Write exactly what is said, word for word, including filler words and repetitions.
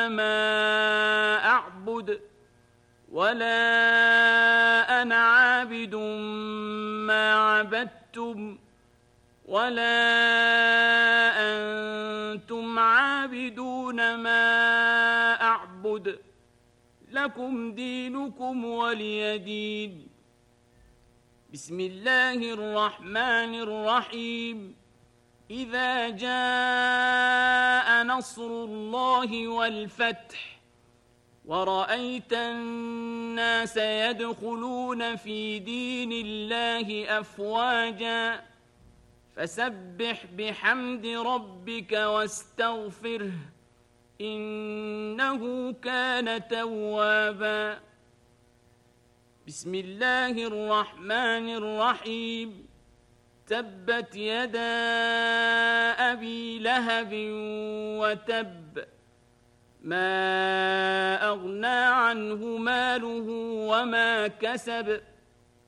ما أعبد ولا أنا عابد ما عبدتم ولا أنتم عابدون ما أعبد لكم دينكم ولي دين. بسم الله الرحمن الرحيم. إذا جاء نصر الله والفتح ورأيت الناس يدخلون في دين الله أفواجا فسبح بحمد ربك واستغفره إنه كان توابا. بسم الله الرحمن الرحيم. تبت يدا أبي لهب وتب ما أغنى عنه ماله وما كسب